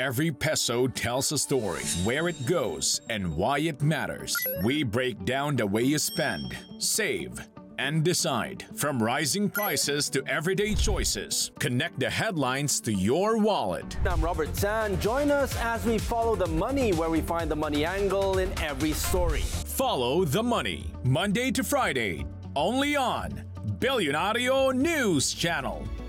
Every peso tells a story, where it goes, and why it matters. We break down the way you spend, save, and decide. From rising prices to everyday choices, connect the headlines to your wallet. I'm Robert San. Join us as we follow the money, where we find the money angle in every story. Follow the money, Monday to Friday, only on Billionario News Channel.